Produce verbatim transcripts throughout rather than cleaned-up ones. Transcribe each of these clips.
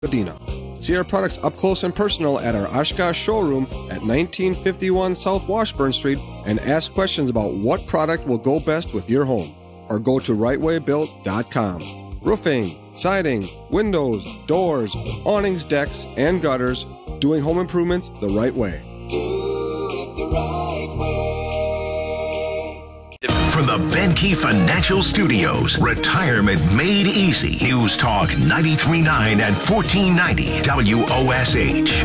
Medina. See our products up close and personal at our Oshkosh showroom at nineteen fifty-one South Washburn Street and ask questions about what product will go best with your home. Or go to right way built dot com. Roofing, siding, windows, doors, awnings, decks, and gutters. Doing home improvements the right way. Do it the right way. From the Benkey Financial Studios, Retirement Made Easy. News Talk ninety-three point nine and fourteen ninety W O S H.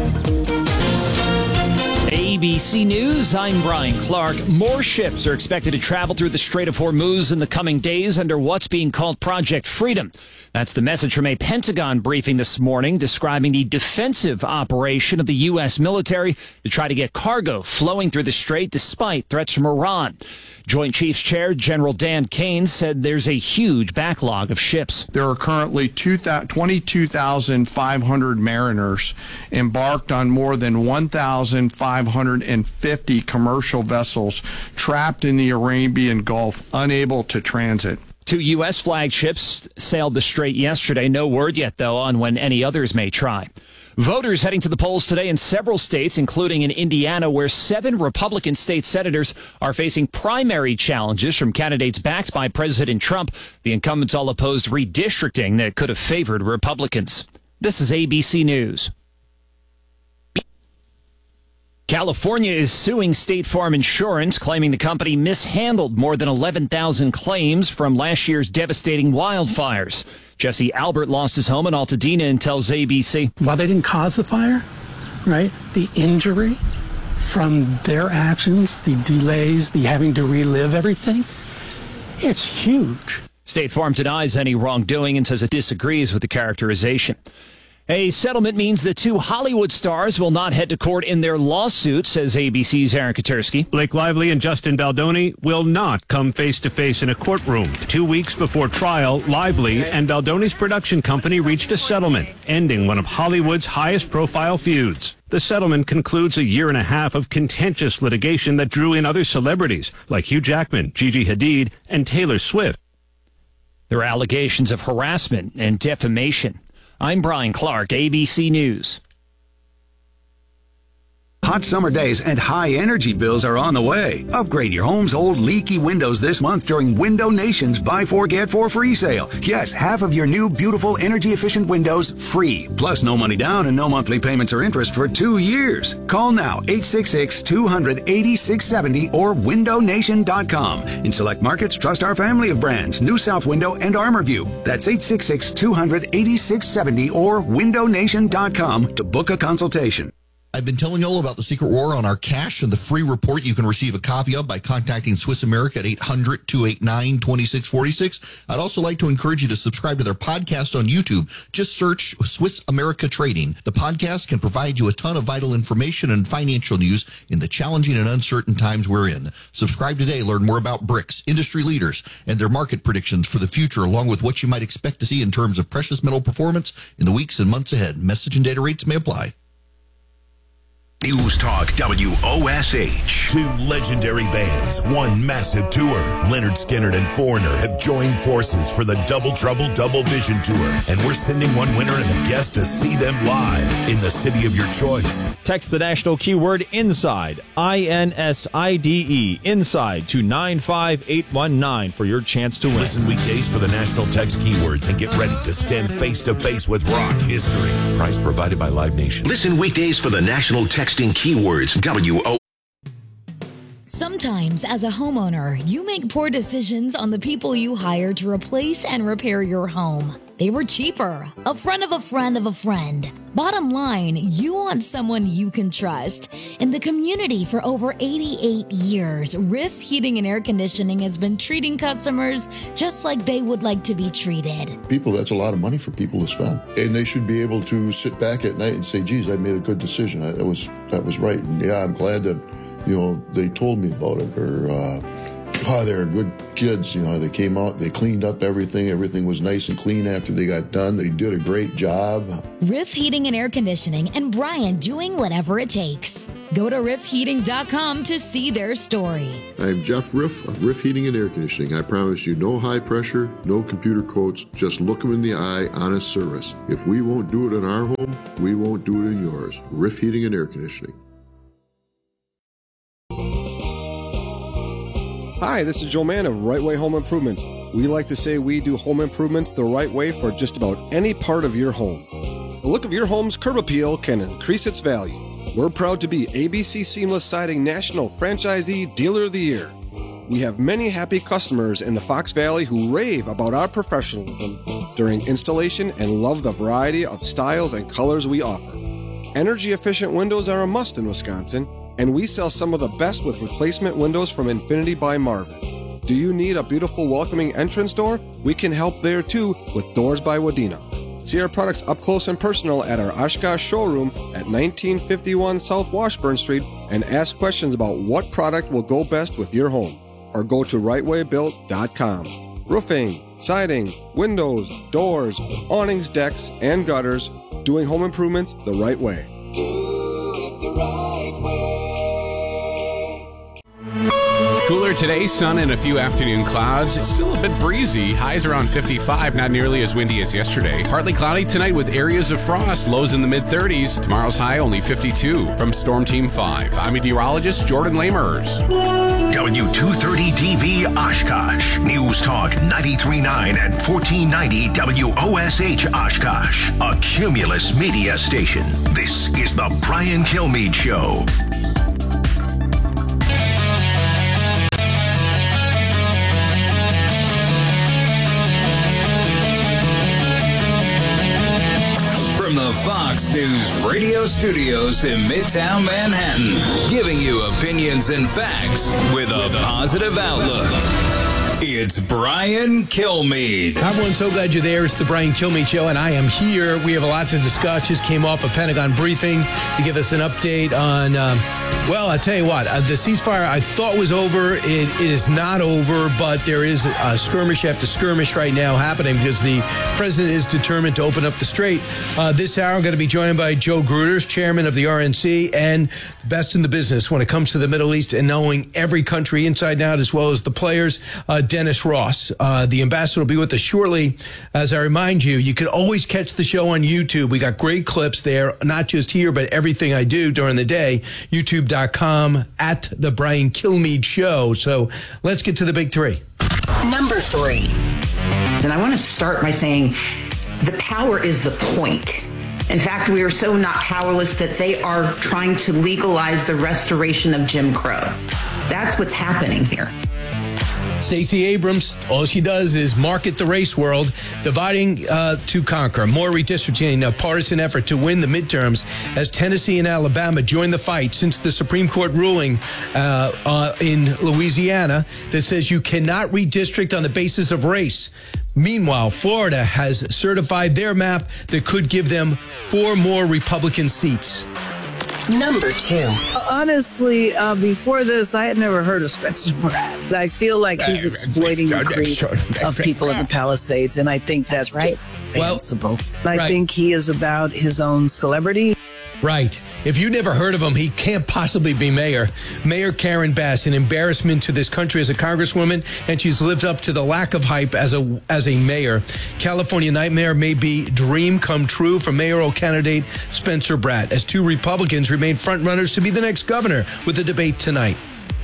A B C News, I'm Brian Clark. More ships are expected to travel through the Strait of Hormuz in the coming days under what's being called Project Freedom. That's the message from a Pentagon briefing this morning describing the defensive operation of the U S military to try to get cargo flowing through the strait despite threats from Iran. Joint Chiefs Chair General Dan Kane said there's a huge backlog of ships. There are currently twenty-two thousand five hundred mariners embarked on more than one thousand five hundred fifty commercial vessels trapped in the Arabian Gulf, unable to transit. Two U S flagships sailed the strait yesterday. No word yet, though, on when any others may try. Voters heading to the polls today in several states, including in Indiana, where seven Republican state senators are facing primary challenges from candidates backed by President Trump. The incumbents all opposed redistricting that could have favored Republicans. This is A B C News. California is suing State Farm Insurance, claiming the company mishandled more than eleven thousand claims from last year's devastating wildfires. Jesse Albert lost his home in Altadena and tells A B C. While they didn't cause the fire, right, the injury from their actions, the delays, the having to relive everything, it's huge. State Farm denies any wrongdoing and says it disagrees with the characterization. A settlement means the two Hollywood stars will not head to court in their lawsuit, says A B C's Aaron Katersky. Blake Lively and Justin Baldoni will not come face-to-face in a courtroom. Two weeks before trial, Lively and Baldoni's production company reached a settlement, ending one of Hollywood's highest-profile feuds. The settlement concludes a year and a half of contentious litigation that drew in other celebrities like Hugh Jackman, Gigi Hadid, and Taylor Swift. There are allegations of harassment and defamation. I'm Brian Clark, A B C News. Hot summer days and high energy bills are on the way. Upgrade your home's old leaky windows this month during Window Nation's Buy Four Get Four Free sale. Yes, half of your new beautiful energy efficient windows free. Plus no money down and no monthly payments or interest for two years. Call now eight six six, two hundred, eighty-six seventy or window nation dot com. In select markets, trust our family of brands, New South Window and ArmorView. That's eight six six, two hundred, eighty-six seventy or window nation dot com to book a consultation. I've been telling you all about the secret war on our cash and the free report you can receive a copy of by contacting Swiss America at eight hundred, two eight nine, two six four six. I'd also like to encourage you to subscribe to their podcast on YouTube. Just search Swiss America Trading. The podcast can provide you a ton of vital information and financial news in the challenging and uncertain times we're in. Subscribe today. Learn more about BRICS, industry leaders, and their market predictions for the future, along with what you might expect to see in terms of precious metal performance in the weeks and months ahead. Message and data rates may apply. News Talk W O S H. Two legendary bands, one massive tour. Lynyrd Skynyrd and Foreigner have joined forces for the Double Trouble Double Vision Tour, and we're sending one winner and a guest to see them live in the city of your choice. Text the national keyword INSIDE, I N S I D E, INSIDE, to nine five eight one nine for your chance to win. Listen weekdays for the national text keywords and get ready to stand face-to-face with rock history. Price provided by Live Nation. Listen weekdays for the national text keywords W O. Sometimes, as a homeowner, you make poor decisions on the people you hire to replace and repair your home. They were cheaper, a friend of a friend of a friend. Bottom line, you want someone you can trust. In the community for over eighty-eight years, Riff Heating and Air Conditioning has been treating customers just like they would like to be treated. People, that's a lot of money for people to spend. And they should be able to sit back at night and say, geez, I made a good decision. I, that was that was right. And yeah, I'm glad that, you know, they told me about it, or uh, oh, they were good kids. You know, they came out, they cleaned up everything. Everything was nice and clean after they got done. They did a great job. Riff Heating and Air Conditioning, and Brian doing whatever it takes. Go to riff heating dot com to see their story. I'm Jeff Riff of Riff Heating and Air Conditioning. I promise you no high pressure, no computer quotes, just look them in the eye, honest service. If we won't do it in our home, we won't do it in yours. Riff Heating and Air Conditioning. Hi, this is Joe Mann of Right Way Home Improvements. We like to say we do home improvements the right way for just about any part of your home. The look of your home's curb appeal can increase its value. We're proud to be A B C Seamless Siding National Franchisee Dealer of the Year. We have many happy customers in the Fox Valley who rave about our professionalism during installation and love the variety of styles and colors we offer. Energy-efficient windows are a must in Wisconsin, and we sell some of the best with replacement windows from Infinity by Marvin. Do you need a beautiful welcoming entrance door? We can help there too with Doors by Wadena. See our products up close and personal at our Oshkosh showroom at nineteen fifty-one South Washburn Street and ask questions about what product will go best with your home. Or go to right way built dot com. Roofing, siding, windows, doors, awnings, decks, and gutters. Doing home improvements the right way. Do it the right way. Cooler today, sun and a few afternoon clouds. It's still a bit breezy. Highs around fifty-five, not nearly as windy as yesterday. Partly cloudy tonight with areas of frost, lows in the mid thirties. Tomorrow's high only fifty-two. From Storm Team five, I'm meteorologist Jordan Lamers. W two thirty D B Oshkosh. News Talk ninety-three point nine and fourteen ninety W O S H Oshkosh. A Cumulus media station. This is the Brian Kilmeade Show. From the Fox News radio studios in Midtown Manhattan, giving you opinions and facts with a positive outlook. It's Brian Kilmeade. Hi, everyone. So glad you're there. It's the Brian Kilmeade Show, and I am here. We have a lot to discuss. Just came off a Pentagon briefing to give us an update on, um, well, I'll tell you what, uh, the ceasefire I thought was over. It, it is not over, but there is a skirmish after skirmish right now happening because the president is determined to open up the strait. Uh, this hour, I'm going to be joined by Joe Gruters, chairman of the R N C, and the best in the business when it comes to the Middle East and knowing every country inside and out as well as the players. Uh, Dennis Ross, uh, the ambassador, will be with us shortly. As I remind you, you can always catch the show on YouTube. We got great clips there, not just here, but everything I do during the day. YouTube dot com at the Brian Kilmeade Show. So let's get to the big three. Number three. And I want to start by saying the power is the point. In fact, we are so not powerless that they are trying to legalize the restoration of Jim Crow. That's what's happening here. Stacey Abrams, all she does is market the race world, dividing uh, to conquer. More redistricting, a partisan effort to win the midterms as Tennessee and Alabama join the fight since the Supreme Court ruling uh, uh, in Louisiana that says you cannot redistrict on the basis of race. Meanwhile, Florida has certified their map that could give them four more Republican seats. Number two. Honestly, uh, before this, I had never heard of Spencer Pratt. I feel like he's exploiting the greed of people in the Palisades, and I think that's, that's right. Well, I right. think he is about his own celebrity. Right. If you never heard of him, he can't possibly be mayor. Mayor Karen Bass, an embarrassment to this country as a congresswoman, and she's lived up to the lack of hype as a as a mayor. California nightmare may be dream come true for mayoral candidate Spencer Pratt, as two Republicans remain frontrunners to be the next governor with the debate tonight.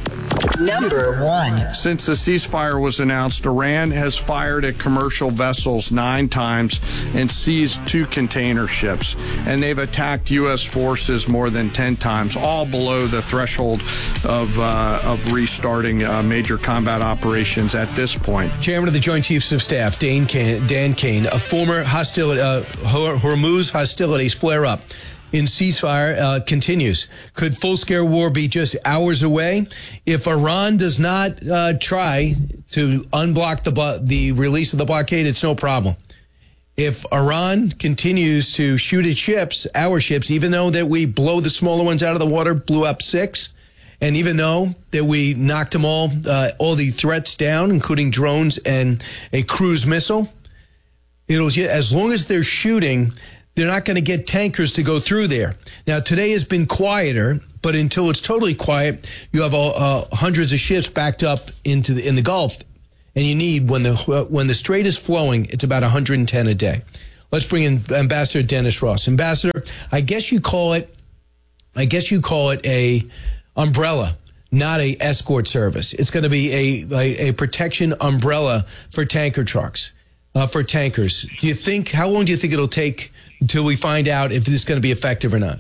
Number one. Since the ceasefire was announced, Iran has fired at commercial vessels nine times and seized two container ships. And they've attacked U S forces more than ten times, all below the threshold of uh, of restarting uh, major combat operations at this point. Chairman of the Joint Chiefs of Staff, Dan Kane, Dan Kane a former hostility, uh, Hormuz hostilities flare up. In ceasefire uh, continues. Could full-scale war be just hours away? If Iran does not uh, try to unblock the the release of the blockade, it's no problem. If Iran continues to shoot at ships, our ships, even though that we blow the smaller ones out of the water, blew up six, And even though that we knocked them all, uh, all the threats down, including drones and a cruise missile, it'll, as long as they're shooting, they're not going to get tankers to go through there. Now, today has been quieter, but until it's totally quiet, you have uh, hundreds of ships backed up into the, in the Gulf. And you need, when the when the strait is flowing, it's about one hundred ten a day. Let's bring in Ambassador Dennis Ross. Ambassador, I guess you call it, I guess you call it a umbrella, not a escort service. It's going to be a, a, a protection umbrella for tanker trucks, uh, for tankers. Do you think, how long do you think it'll take until we find out if this is going to be effective or not?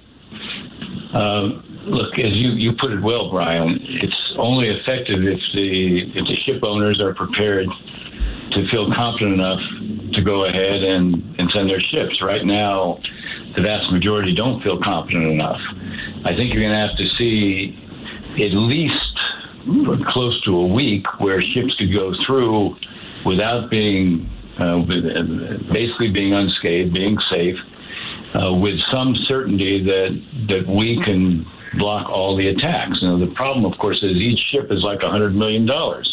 Uh, look, as you, you put it well, Brian, it's only effective if the if the ship owners are prepared to feel confident enough to go ahead and, and send their ships. Right now, the vast majority don't feel confident enough. I think you're going to have to see at least close to a week where ships could go through without being, uh, basically being unscathed, being safe, uh, with some certainty that, that we can block all the attacks. Now, the problem, of course, is each ship is like one hundred million dollars.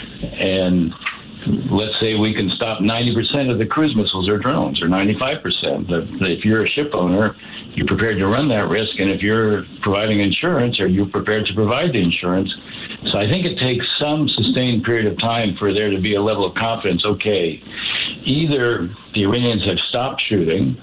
And let's say we can stop ninety percent of the cruise missiles or drones, or ninety-five percent. If you're a ship owner, you're prepared to run that risk. And if you're providing insurance, are you prepared to provide the insurance? So I think it takes some sustained period of time for there to be a level of confidence. Okay, either the Iranians have stopped shooting,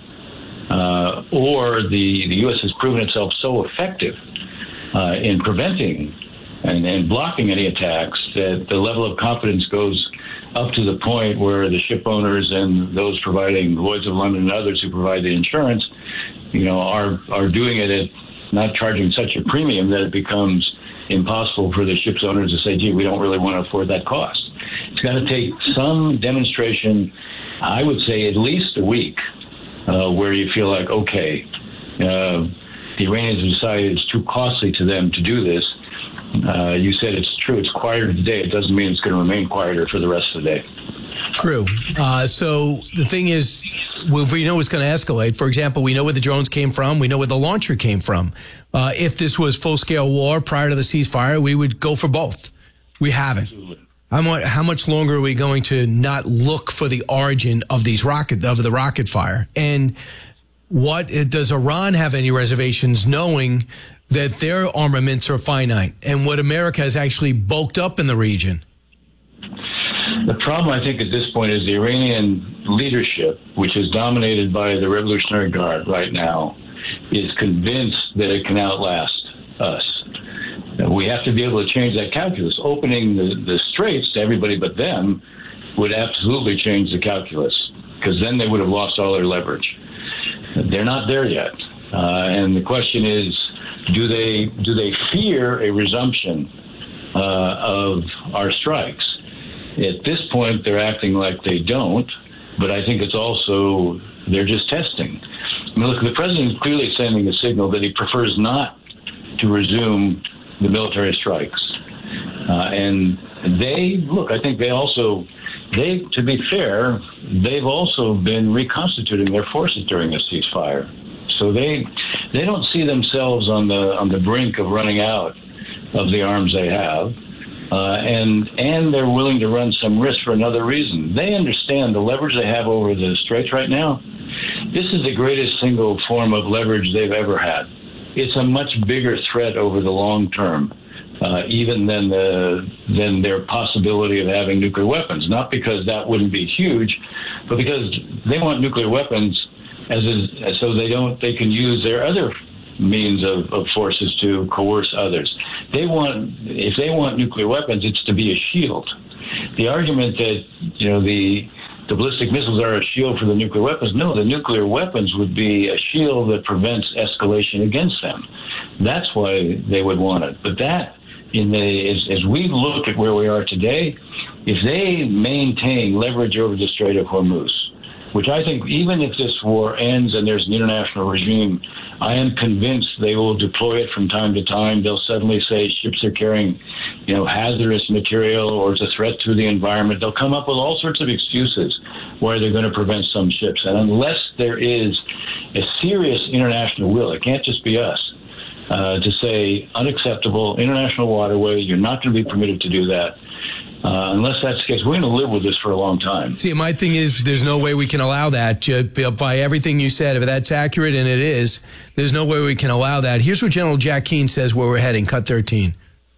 uh, or the, the U S has proven itself so effective uh, in preventing and, and blocking any attacks that the level of confidence goes up to the point where the ship owners and those providing, Lloyd's of London and others who provide the insurance, you know, are, are doing it at not charging such a premium that it becomes impossible for the ship's owners to say, gee, we don't really want to afford that cost. It's got to take some demonstration, I would say at least a week, uh, where you feel like, okay, uh, the Iranians have decided it's too costly to them to do this. Uh, you said it's true. It's quieter today. It doesn't mean it's going to remain quieter for the rest of the day. True. Uh, so the thing is, we know it's going to escalate. For example, we know where the drones came from. We know where the launcher came from. Uh, if this was full-scale war prior to the ceasefire, we would go for both. We haven't. How much, how much longer are we going to not look for the origin of these rocket of the rocket fire? And what does Iran have any reservations knowing that their armaments are finite and what America has actually bulked up in the region? The problem, I think, at this point is the Iranian leadership, which is dominated by the Revolutionary Guard right now, is convinced that it can outlast us. We have to be able to change that calculus. Opening the, the straits to everybody but them would absolutely change the calculus, because then they would have lost all their leverage. They're not there yet. Uh, and the question is, do they do they fear a resumption uh, of our strikes? At this point, they're acting like they don't, but I think it's also, they're just testing. I mean, look, the president is clearly sending a signal that he prefers not to resume the military strikes. Uh, and they, look, I think they also, they, to be fair, they've also been reconstituting their forces during this ceasefire. So they they don't see themselves on the on the brink of running out of the arms they have. Uh, and and they're willing to run some risk for another reason. They understand the leverage they have over the straits right now. This is the greatest single form of leverage they've ever had. It's a much bigger threat over the long term, uh, even than the than their possibility of having nuclear weapons. Not because that wouldn't be huge, but because they want nuclear weapons as is, so they don't they can use their other means of, of forces to coerce others. They want, if they want nuclear weapons, it's to be a shield. The argument that, you know, the, the ballistic missiles are a shield for the nuclear weapons, no, the nuclear weapons would be a shield that prevents escalation against them. That's why they would want it. But that, in the, as, as we look at where we are today, if they maintain leverage over the Strait of Hormuz, which I think even if this war ends and there's an international regime, I am convinced they will deploy it from time to time. They'll suddenly say ships are carrying, you know, hazardous material or it's a threat to the environment. They'll come up with all sorts of excuses why they're going to prevent some ships. And unless there is a serious international will, it can't just be us, uh, to say unacceptable, international waterway, you're not going to be permitted to do that. Uh, unless that's the case, we're going to live with this for a long time. See, my thing is there's no way we can allow that. By everything you said, if that's accurate, and it is, there's no way we can allow that. Here's what General Jack Keane says where we're heading, cut thirteen.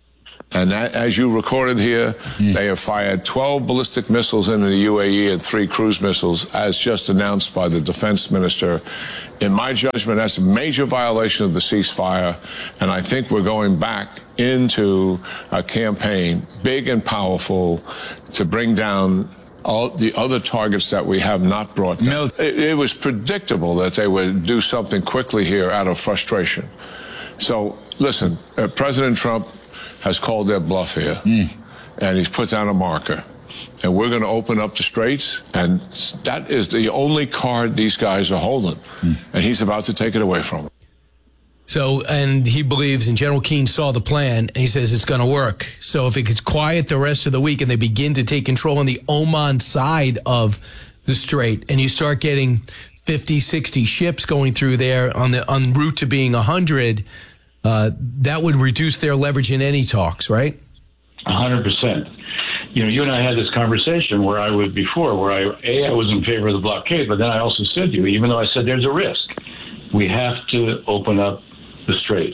And as you recorded here, mm. they have fired twelve ballistic missiles into the U A E and three cruise missiles, as just announced by the defense minister. In my judgment, that's a major violation of the ceasefire, and I think we're going back into a campaign, big and powerful, to bring down all the other targets that we have not brought down. No. It, it was predictable that they would do something quickly here out of frustration. So, listen, uh, President Trump has called their bluff here, mm. and he's put down a marker. And we're going to open up the straits, and that is the only card these guys are holding. Mm. And he's about to take it away from them. So, and he believes, and General Keane saw the plan, and he says it's going to work. So if it gets quiet the rest of the week and they begin to take control on the Oman side of the strait, and you start getting fifty, sixty ships going through there on the en route to being one hundred, Uh, that would reduce their leverage in any talks, right? A hundred percent. You know, you and I had this conversation where I was before, where I, A, I was in favor of the blockade, but then I also said to you, even though I said there's a risk, we have to open up the straits.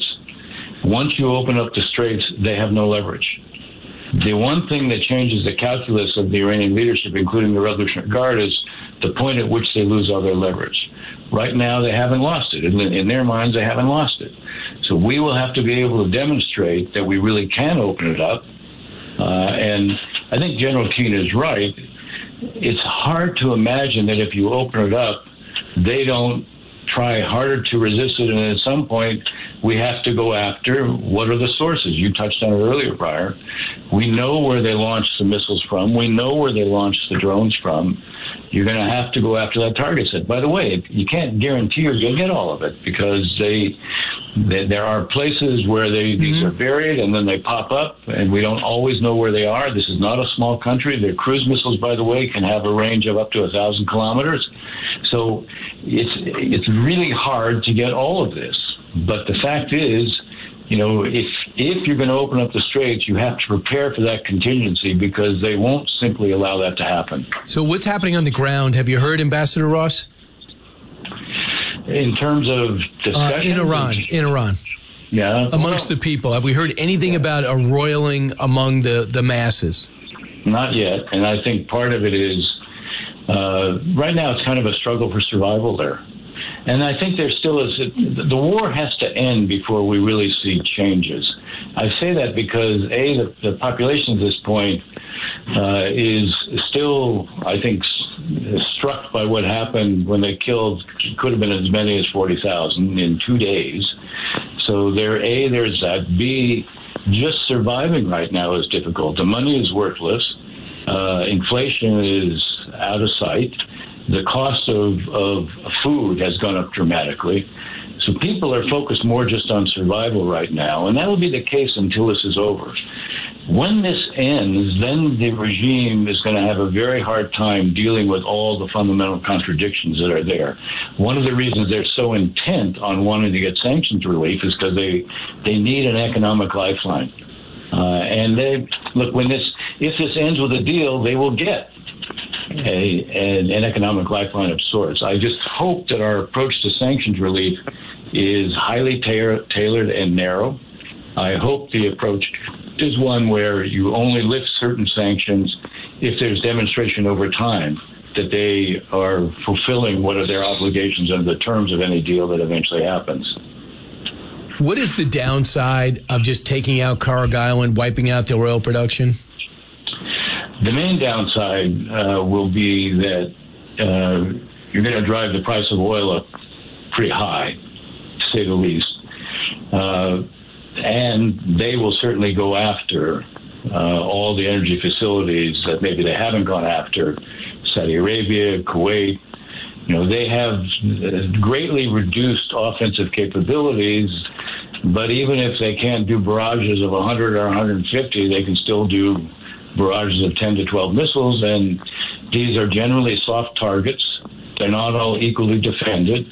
Once you open up the straits, they have no leverage. The one thing that changes the calculus of the Iranian leadership, including the Revolutionary Guard, is the point at which they lose all their leverage. Right now, they haven't lost it. In, in their minds, they haven't lost it. So we will have to be able to demonstrate that we really can open it up. Uh, and I think General Keane is right. It's hard to imagine that if you open it up, they don't try harder to resist it. And at some point, we have to go after what are the sources. You touched on it earlier, Briar. We know where they launched the missiles from. We know where they launched the drones from. You're going to have to go after that target set. By the way, you can't guarantee you'll get all of it because they, they there are places where they mm-hmm. these are buried and then they pop up, and we don't always know where they are. This is not a small country. Their cruise missiles, by the way, can have a range of up to a thousand kilometers. So it's it's really hard to get all of this. But the fact is, you know, if if you're going to open up the straits, you have to prepare for that contingency because they won't simply allow that to happen. So what's happening on the ground? Have you heard, Ambassador Ross? In terms of discussion? Uh, in Iran, in Iran. Yeah. Amongst well, the people. Have we heard anything yeah. about a roiling among the, the masses? Not yet. And I think part of it is, uh, right now it's kind of a struggle for survival there. And I think there still is, the war has to end before we really see changes. I say that because, A, the, the population at this point uh, is still, I think, struck by what happened when they killed, could have been as many as forty thousand in two days. So there, A, there's that. B, just surviving right now is difficult. The money is worthless. Uh, inflation is out of sight. The cost of, of food has gone up dramatically. So people are focused more just on survival right now, and that will be the case until this is over. When this ends, then the regime is going to have a very hard time dealing with all the fundamental contradictions that are there. One of the reasons they're so intent on wanting to get sanctions relief is because they, they need an economic lifeline. Uh, and they, look, when this, if this ends with a deal, they will get A, an, an economic lifeline of sorts. I just hope that our approach to sanctions relief is highly ta- tailored and narrow. I hope the approach is one where you only lift certain sanctions if there's demonstration over time that they are fulfilling what are their obligations under the terms of any deal that eventually happens. What is the downside of just taking out Carg Island, wiping out their oil production? The main downside uh, will be that uh, you're going to drive the price of oil up pretty high, to say the least. Uh, and they will certainly go after uh, all the energy facilities that maybe they haven't gone after. Saudi Arabia, Kuwait, you know, they have greatly reduced offensive capabilities, but even if they can't do barrages of one hundred or one hundred fifty, they can still do barrages of ten to twelve missiles, and these are generally soft targets. They're not all equally defended,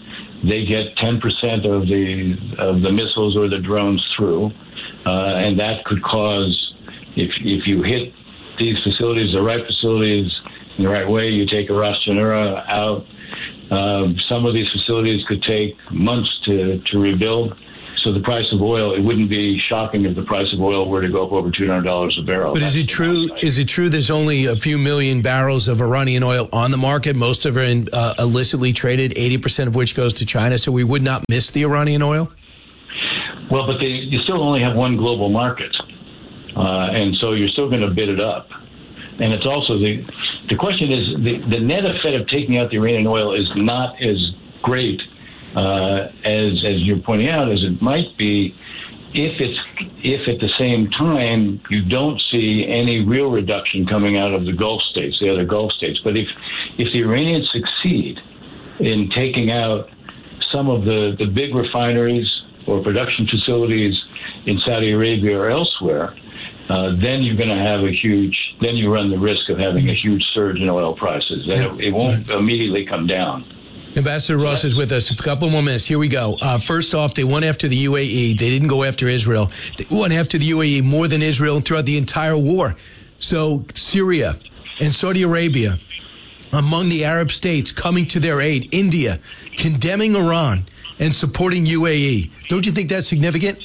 they get ten percent of the of the missiles or the drones through, uh, and that could cause, if if you hit these facilities, the right facilities, in the right way, you take a Ras Tanura out. Um, some of these facilities could take months to, to rebuild. So the price of oil, it wouldn't be shocking if the price of oil were to go up over two hundred dollars a barrel. But is it true? Is it true there's only a few million barrels of Iranian oil on the market? Most of it in, uh, illicitly traded, eighty percent of which goes to China. So we would not miss the Iranian oil? Well, but they, you still only have one global market. Uh, and so you're still going to bid it up. And it's also the the question is the, the net effect of taking out the Iranian oil is not as great uh, as as you're pointing out as it might be if it's if at the same time you don't see any real reduction coming out of the Gulf states, the other Gulf states. But if if the Iranians succeed in taking out some of the, the big refineries or production facilities in Saudi Arabia or elsewhere, Uh, then you're going to have a huge, then you run the risk of having a huge surge in oil prices. And it, it won't immediately come down. Ambassador Ross is with us. A couple more minutes. Here we go. Uh, first off, they went after the U A E. They didn't go after Israel. They went after the U A E more than Israel throughout the entire war. So Syria and Saudi Arabia, among the Arab states coming to their aid, India condemning Iran and supporting U A E. Don't you think that's significant?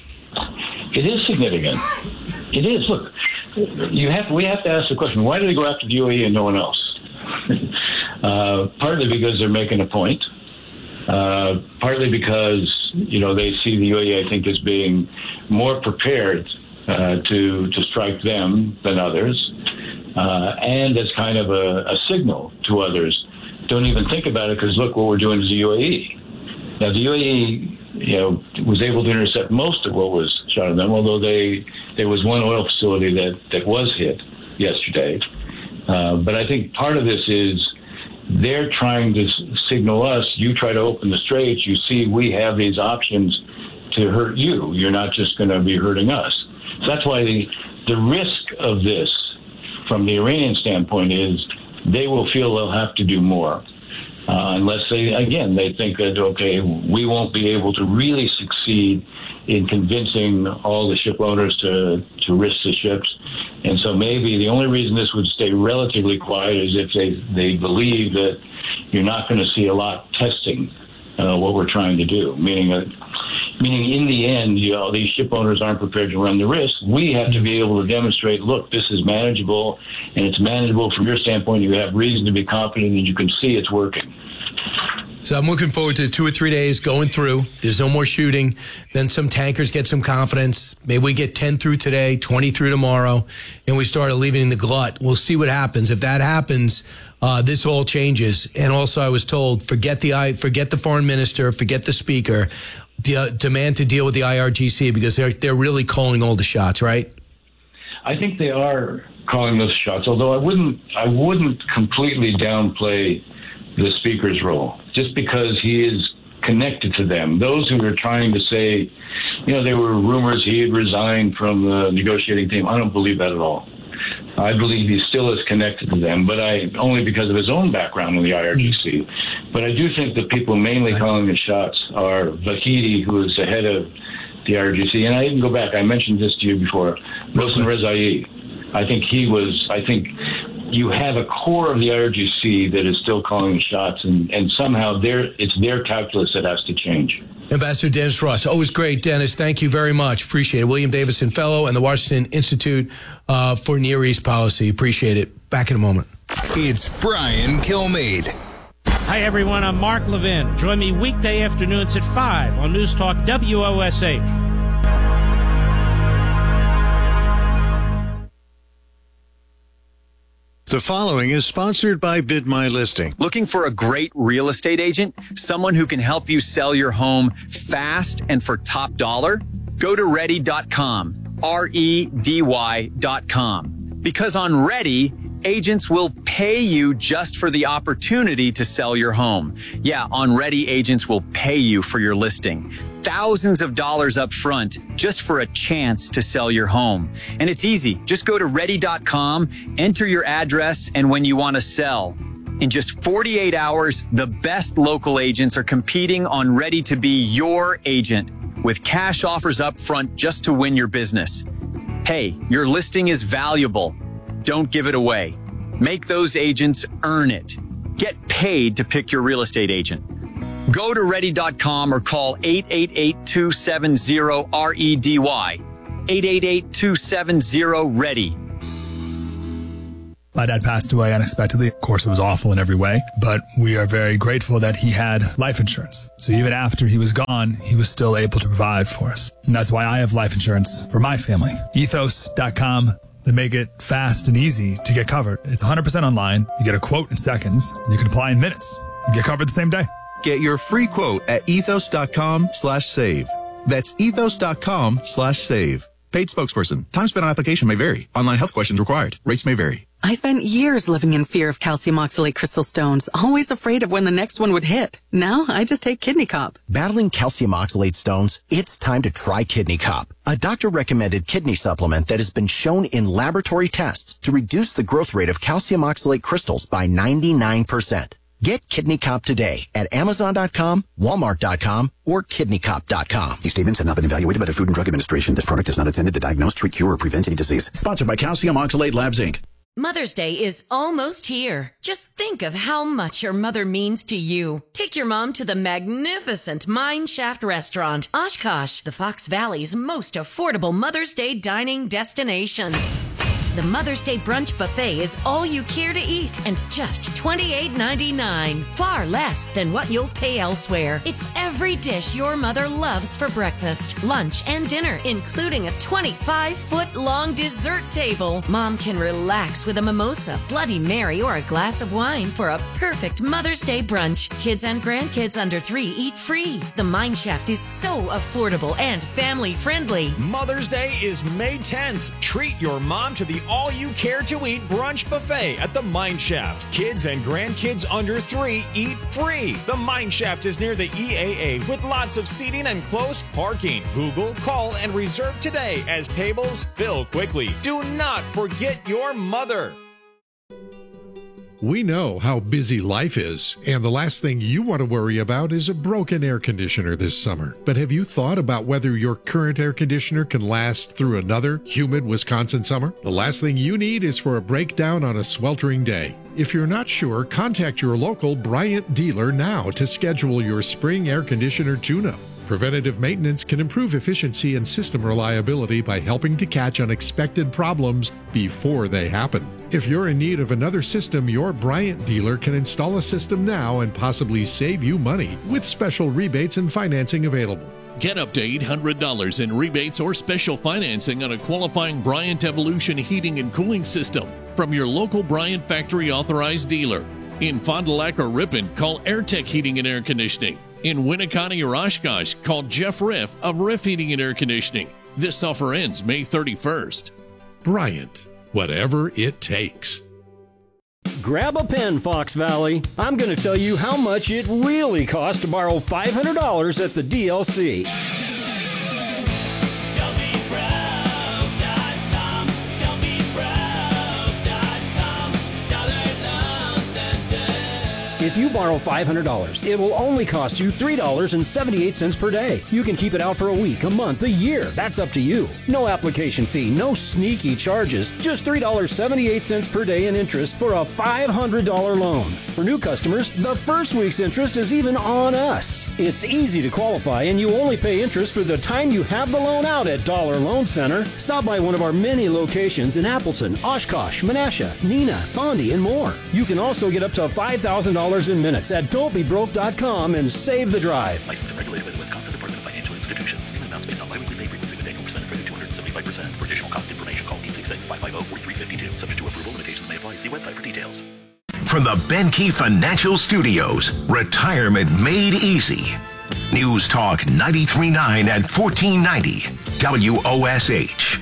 It is significant. It is. Look, you have we have to ask the question: why do they go after the U A E and no one else? uh, partly because they're making a point. Uh, partly because you know they see the U A E, I think, as being more prepared uh, to to strike them than others, uh, and as kind of a, a signal to others. Don't even think about it because look what we're doing to the U A E. Now the U A E, you know, was able to intercept most of what was shot at them, although they. There was one oil facility that, that was hit yesterday. Uh, but I think part of this is they're trying to signal us, you try to open the straits, you see we have these options to hurt you. You're not just going to be hurting us. So that's why the, the risk of this from the Iranian standpoint is they will feel they'll have to do more. Uh, unless they, again, they think that, okay, we won't be able to really succeed in convincing all the ship owners to, to risk the ships. And so maybe the only reason this would stay relatively quiet is if they, they believe that you're not going to see a lot testing uh, what we're trying to do, meaning that, meaning in the end, you know, these ship owners aren't prepared to run the risk. We have to be able to demonstrate, look, this is manageable, and it's manageable from your standpoint. You have reason to be confident and you can see it's working. So I'm looking forward to two or three days going through. There's no more shooting. Then some tankers get some confidence. Maybe we get ten through today, twenty through tomorrow, and we start alleviating the glut. We'll see what happens. If that happens, uh, this all changes. And also I was told, forget the forget the foreign minister, forget the speaker, de- demand to deal with the I R G C because they're, they're really calling all the shots, right? I think they are calling those shots, although I wouldn't, I wouldn't completely downplay the speaker's role, just because he is connected to them. Those who are trying to say, you know, there were rumors he had resigned from the negotiating team. I don't believe that at all. I believe he still is connected to them, but I only because of his own background in the I R G C. But I do think the people mainly calling the shots are Vahidi, who is the head of the I R G C. And I even go back, I mentioned this to you before, Mohsen Rezaei. I think he was, I think you have a core of the I R G C that is still calling the shots, and, and somehow their, it's their calculus that has to change. Ambassador Dennis Ross, always great, Dennis. Thank you very much. Appreciate it. William Davidson Fellow and the Washington Institute uh, for Near East Policy. Appreciate it. Back in a moment. It's Brian Kilmeade. Hi, everyone. I'm Mark Levin. Join me weekday afternoons at five on News Talk W O S H. The following is sponsored by Bid My Listing. Looking for a great real estate agent? Someone who can help you sell your home fast and for top dollar? Go to ready dot com, R E D Y dot com. Because on Ready, agents will pay you just for the opportunity to sell your home. Yeah, on Ready, agents will pay you for your listing. Thousands of dollars up front just for a chance to sell your home. And it's easy. Just go to ready dot com, enter your address, and when you want to sell, In just forty-eight hours, the best local agents are competing on Ready to be your agent with cash offers up front just to win your business. Hey, your listing is valuable. Don't give it away. Make those agents earn it. Get paid to pick your real estate agent. Go to ready dot com or call eight eight eight, two seven zero, R E D Y. eight eight eight, two seven zero, READY. My dad passed away unexpectedly. Of course, it was awful in every way, but we are very grateful that he had life insurance. So even after he was gone, he was still able to provide for us. And that's why I have life insurance for my family. ethos dot com. They make it fast and easy to get covered. It's one hundred percent online. You get a quote in seconds, and you can apply in minutes. You get covered the same day. Get your free quote at ethos dot com slash save. That's ethos dot com slash save. Paid spokesperson. Time spent on application may vary. Online health questions required. Rates may vary. I spent years living in fear of calcium oxalate crystal stones, always afraid of when the next one would hit. Now I just take Kidney Cop. Battling calcium oxalate stones? It's time to try Kidney Cop, a doctor-recommended kidney supplement that has been shown in laboratory tests to reduce the growth rate of calcium oxalate crystals by ninety-nine percent. Get Kidney Cop today at amazon dot com, walmart dot com, or kidney cop dot com. These statements have not been evaluated by the Food and Drug Administration. This product is not intended to diagnose, treat, cure, or prevent any disease. Sponsored by Calcium Oxalate Labs, Incorporated. Mother's Day is almost here. Just think of how much your mother means to you. Take your mom to the magnificent Mine Shaft Restaurant, Oshkosh, the Fox Valley's most affordable Mother's Day dining destination. The Mother's Day Brunch Buffet is all you care to eat and just twenty-eight ninety-nine. Far less than what you'll pay elsewhere. It's every dish your mother loves for breakfast, lunch, and dinner, including a twenty-five foot long dessert table. Mom can relax with a mimosa, Bloody Mary, or a glass of wine for a perfect Mother's Day brunch. Kids and grandkids under three eat free. The Mine Shaft is so affordable and family friendly. Mother's Day is May tenth. Treat your mom to the all-you-care-to-eat brunch buffet at the Mine Shaft. Kids and grandkids under three eat free. The Mine Shaft is near the E A A with lots of seating and close parking. Google, call, and reserve today as tables fill quickly. Do not forget your mother. We know how busy life is, and the last thing you want to worry about is a broken air conditioner this summer. But have you thought about whether your current air conditioner can last through another humid Wisconsin summer? The last thing you need is for a breakdown on a sweltering day. If you're not sure, contact your local Bryant dealer now to schedule your spring air conditioner tune-up. Preventative maintenance can improve efficiency and system reliability by helping to catch unexpected problems before they happen. If you're in need of another system, your Bryant dealer can install a system now and possibly save you money with special rebates and financing available. Get up to eight hundred dollars in rebates or special financing on a qualifying Bryant Evolution heating and cooling system from your local Bryant factory authorized dealer. In Fond du Lac or Ripon, call AirTech Heating and Air Conditioning. In Winneconne or Oshkosh, call Jeff Riff of Riff Heating and Air Conditioning. This offer ends May thirty-first. Bryant, whatever it takes. Grab a pen, Fox Valley. I'm going to tell you how much it really costs to borrow five hundred dollars at the D L C. If you borrow five hundred dollars, it will only cost you three dollars and seventy-eight cents per day. You can keep it out for a week, a month, a year. That's up to you. No application fee, no sneaky charges. Just three dollars and seventy-eight cents per day in interest for a five hundred dollars loan. For new customers, the first week's interest is even on us. It's easy to qualify, and you only pay interest for the time you have the loan out at Dollar Loan Center. Stop by one of our many locations in Appleton, Oshkosh, Menasha, Neenah, Fondy, and more. You can also get up to five thousand dollars in minutes at don't be broke dot com and save the drive. Licensed and regulated by the Wisconsin Department of Financial Institutions. Payment amounts based on biweekly pay frequency with annual percent credit two hundred seventy-five percent. For additional cost information, call eight six six, five five zero, four three five two. Subject to approval, limitations may apply. See website for details. From the Benkey Financial Studios, retirement made easy. News Talk ninety-three point nine and fourteen ninety W O S H.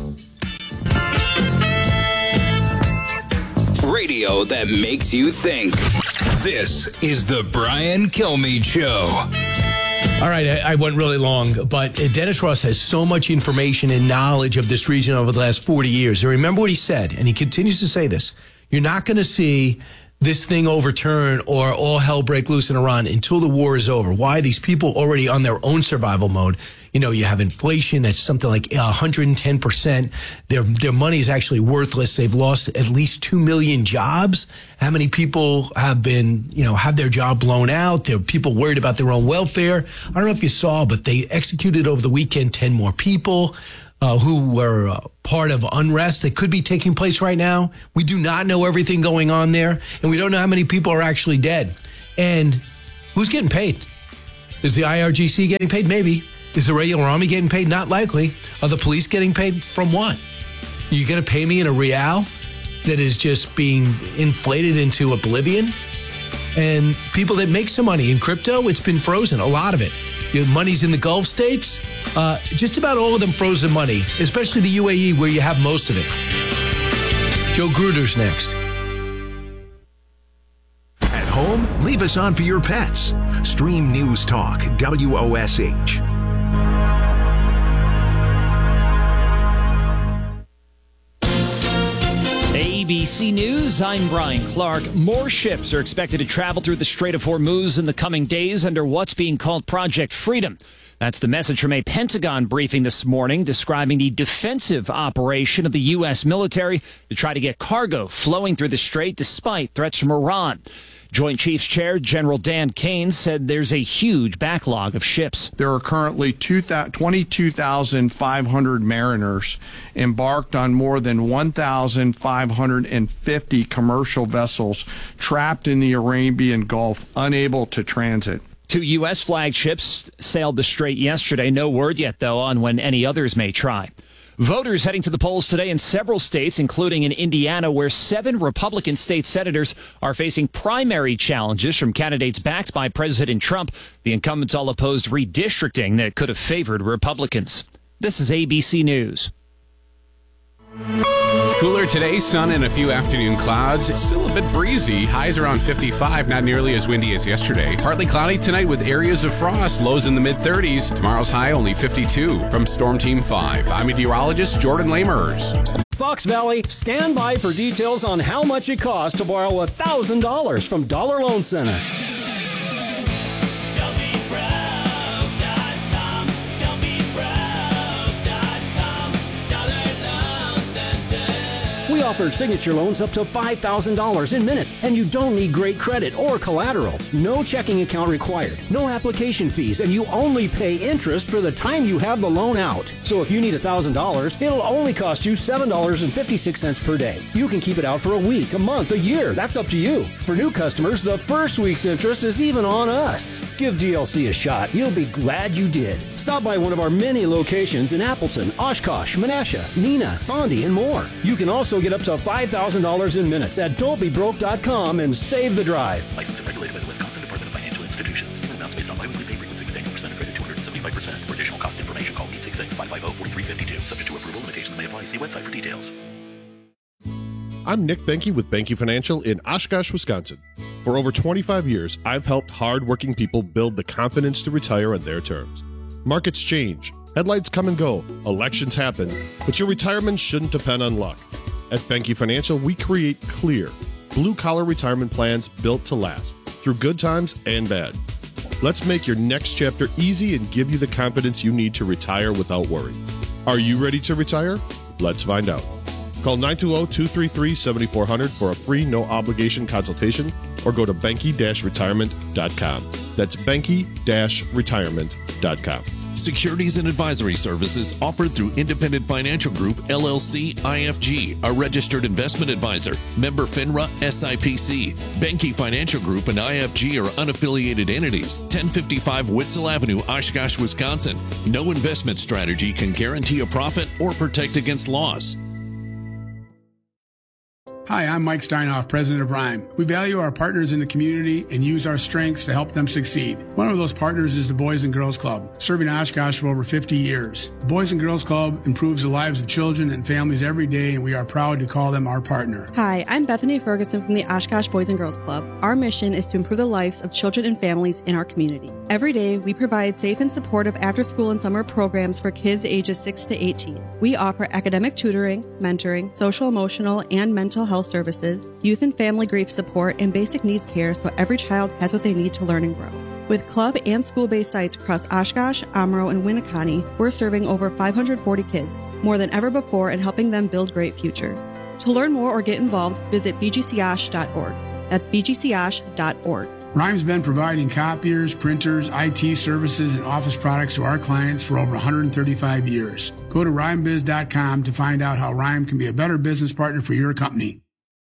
Radio that makes you think. This is the Brian Kilmeade Show. All right, I, I went really long, but Dennis Ross has so much information and knowledge of this region over the last forty years. And remember what he said, and he continues to say this. You're not going to see this thing overturn or all hell break loose in Iran until the war is over. Why? These people already on their own survival mode. You know, you have inflation that's something like one hundred ten percent. Their their money is actually worthless. They've lost at least two million jobs. How many people have been, you know, have their job blown out? There are people worried about their own welfare. I don't know if you saw, but they executed over the weekend ten more people uh, who were uh, part of unrest that could be taking place right now. We do not know everything going on there, and we don't know how many people are actually dead. And who's getting paid? Is the I R G C getting paid? Maybe. Is the regular army getting paid? Not likely. Are the police getting paid? From what? You going to pay me in a real that is just being inflated into oblivion? And people that make some money in crypto, it's been frozen, a lot of it. Your money's in the Gulf states. Uh, just about all of them frozen money, especially the U A E where you have most of it. Joe Gruder's next. At home, leave us on for your pets. Stream News Talk, W O S H. A B C News, I'm Brian Clark. More ships are expected to travel through the Strait of Hormuz in the coming days under what's being called Project Freedom. That's the message from a Pentagon briefing this morning describing the defensive operation of the U S military to try to get cargo flowing through the strait despite threats from Iran. Joint Chiefs Chair General Dan Kane said there's a huge backlog of ships. There are currently twenty-two thousand five hundred mariners embarked on more than one thousand five hundred fifty commercial vessels trapped in the Arabian Gulf, unable to transit. Two U S flagships sailed the strait yesterday. No word yet, though, on when any others may try. Voters heading to the polls today in several states, including in Indiana, where seven Republican state senators are facing primary challenges from candidates backed by President Trump. The incumbents all opposed redistricting that could have favored Republicans. This is A B C News. Cooler today, sun and a few afternoon clouds. It's still a bit breezy. Highs around fifty-five, not nearly as windy as yesterday. Partly cloudy tonight with areas of frost, lows in the mid-thirties. Tomorrow's high only fifty-two. From Storm Team five, I'm meteorologist Jordan Lamers. Fox Valley, stand by for details on how much it costs to borrow one thousand dollars from Dollar Loan Center. We offer signature loans up to five thousand dollars in minutes, and you don't need great credit or collateral. No checking account required, no application fees, and you only pay interest for the time you have the loan out. So if you need one thousand dollars, it'll only cost you seven dollars and fifty-six cents per day. You can keep it out for a week, a month, a year. That's up to you. For new customers, the first week's interest is even on us. Give D L C a shot. You'll be glad you did. Stop by one of our many locations in Appleton, Oshkosh, Menasha, Neenah, Fondy, and more. You can also get up to five thousand dollars in minutes at don't be broke dot com and save the drive. Licensed and regulated by the Wisconsin Department of Financial Institutions. Payment amounts based on biweekly pay frequency with annual percentage rate of two hundred seventy-five percent. For additional cost information, call eight six six, five five zero, four three five two. Subject to approval, limitations may apply. See website for details. I'm Nick Benke with Benke Financial in Oshkosh, Wisconsin. For over twenty-five years, I've helped hard-working people build the confidence to retire on their terms. Markets change, headlights come and go, elections happen, but your retirement shouldn't depend on luck. At Benke Financial, we create clear, blue-collar retirement plans built to last, through good times and bad. Let's make your next chapter easy and give you the confidence you need to retire without worry. Are you ready to retire? Let's find out. Call nine two zero, two three three, seven four zero zero for a free, no-obligation consultation, or go to benke dash retirement dot com. That's benke dash retirement dot com. Securities and advisory services offered through Independent Financial Group, L L C, I F G, a registered investment advisor. Member FINRA, S I P C. Benke Financial Group and I F G are unaffiliated entities. ten fifty-five Witzel Avenue, Oshkosh, Wisconsin. No investment strategy can guarantee a profit or protect against loss. Hi, I'm Mike Steinhoff, president of Rhyme. We value our partners in the community and use our strengths to help them succeed. One of those partners is the Boys and Girls Club, serving Oshkosh for over fifty years. The Boys and Girls Club improves the lives of children and families every day, and we are proud to call them our partner. Hi, I'm Bethany Ferguson from the Oshkosh Boys and Girls Club. Our mission is to improve the lives of children and families in our community. Every day, we provide safe and supportive after-school and summer programs for kids ages six to eighteen. We offer academic tutoring, mentoring, social-emotional, and mental health services, youth and family grief support, and basic needs care so every child has what they need to learn and grow. With club and school-based sites across Oshkosh, Amro, and Winneconne, we're serving over five hundred forty kids, more than ever before, and helping them build great futures. To learn more or get involved, visit b g c osh dot org. That's b g c osh dot org. Rime's been providing copiers, printers, I T services, and office products to our clients for over one hundred thirty-five years. Go to rime biz dot com to find out how Rime can be a better business partner for your company.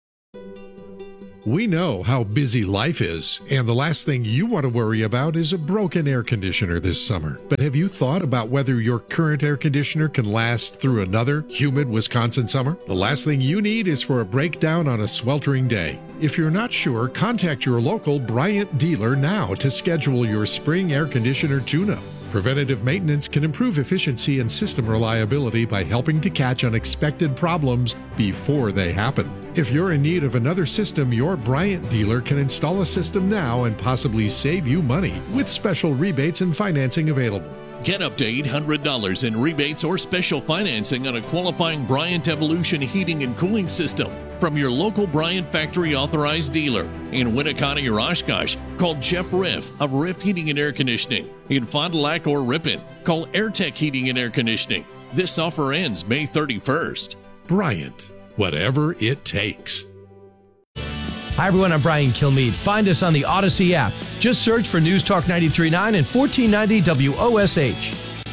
We know how busy life is, and the last thing you want to worry about is a broken air conditioner this summer. But have you thought about whether your current air conditioner can last through another humid Wisconsin summer? The last thing you need is for a breakdown on a sweltering day. If you're not sure, contact your local Bryant dealer now to schedule your spring air conditioner tune-up. Preventative maintenance can improve efficiency and system reliability by helping to catch unexpected problems before they happen. If you're in need of another system, your Bryant dealer can install a system now and possibly save you money with special rebates and financing available. Get up to eight hundred dollars in rebates or special financing on a qualifying Bryant Evolution heating and cooling system from your local Bryant factory authorized dealer. In Winneconne or Oshkosh, call Jeff Riff of Riff Heating and Air Conditioning. In Fond du Lac or Ripon, call AirTech Heating and Air Conditioning. This offer ends May thirty-first. Bryant, whatever it takes. Hi, everyone. I'm Brian Kilmeade. Find us on the Odyssey app. Just search for News Talk ninety-three point nine and fourteen ninety W O S H.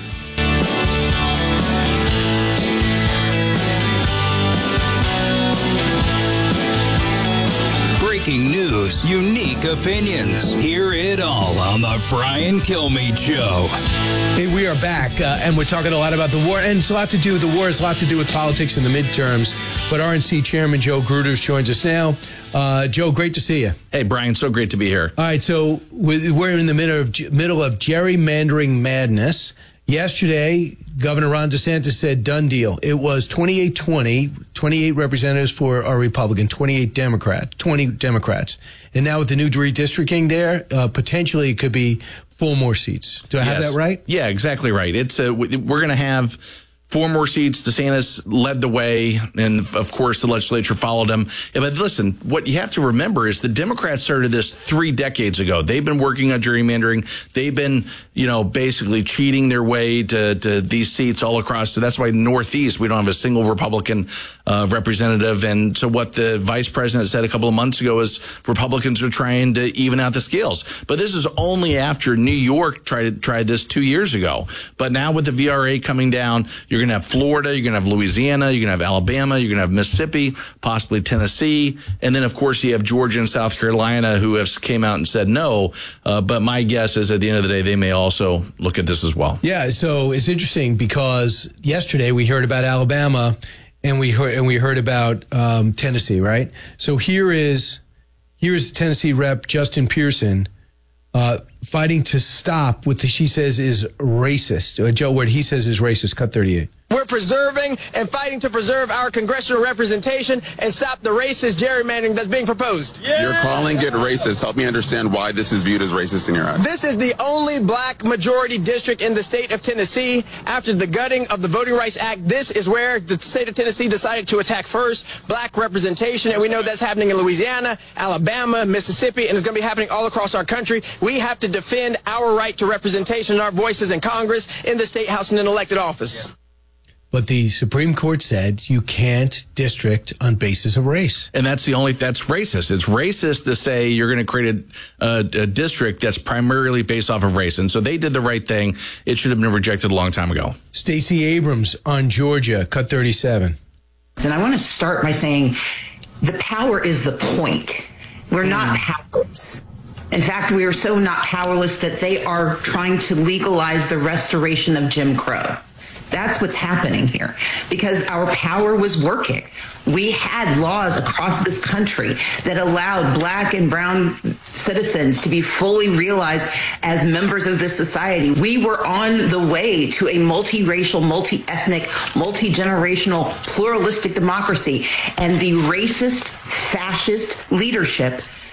Breaking news, unique opinions. Hear it all on the Brian Kilmeade Show. Hey, we are back, uh, and we're talking a lot about the war, and it's a lot to do with the war. It's a lot to do with politics in the midterms. But R N C Chairman Joe Gruters joins us now. Uh, Joe, great to see you. Hey, Brian, so great to be here. All right, so we're in the middle of, middle of gerrymandering madness. Yesterday, Governor Ron DeSantis said, done deal. It was twenty-eight twenty, twenty-eight representatives for our Republican, twenty-eight Democrat, twenty Democrats. And now with the new redistricting there, uh, potentially it could be four more seats. Do I have Yes. that right? Yeah, exactly right. It's a, we're going to have four more seats. DeSantis led the way, and of course the legislature followed him. Yeah, but listen, what you have to remember is the Democrats started this three decades ago. They've been working on gerrymandering. They've been, you know, basically cheating their way to, to these seats all across. So that's why Northeast, we don't have a single Republican uh, representative. And so what the vice president said a couple of months ago is Republicans are trying to even out the scales. But this is only after New York tried tried this two years ago. But now with the V R A coming down, you're going to have Florida, you're going to have Louisiana, you're going to have Alabama, you're going to have Mississippi, possibly Tennessee. And then, of course, you have Georgia and South Carolina who have came out and said no. Uh, but my guess is at the end of the day, they may also look at this as well. Yeah, so it's interesting because yesterday we heard about Alabama and we heard, and we heard about um, Tennessee, right? So here is, here's Tennessee Rep Justin Pearson uh, fighting to stop what the, she says is racist. Uh, Joe, what he says is racist. Cut thirty-eight. We're preserving and fighting to preserve our congressional representation and stop the racist gerrymandering that's being proposed. Yeah. You're calling it racist. Help me understand why this is viewed as racist in your eyes. This is the only black majority district in the state of Tennessee. After the gutting of the Voting Rights Act, this is where the state of Tennessee decided to attack first black representation. And we know that's happening in Louisiana, Alabama, Mississippi, and it's going to be happening all across our country. We have to defend our right to representation and our voices in Congress, in the state house, and in elected office. Yeah. But the Supreme Court said you can't district on basis of race. And that's the only, that's racist. It's racist to say you're going to create a, a, a district that's primarily based off of race. And so they did the right thing. It should have been rejected a long time ago. Stacey Abrams on Georgia, cut thirty-seven. And I want to start by saying the power is the point. We're not powerless. In fact, we are so not powerless that they are trying to legalize the restoration of Jim Crow. That's what's happening here, because our power was working. We had laws across this country that allowed black and brown citizens to be fully realized as members of this society. We were on the way to a multiracial, multi-ethnic, multi-generational, pluralistic democracy. And the racist, fascist leadership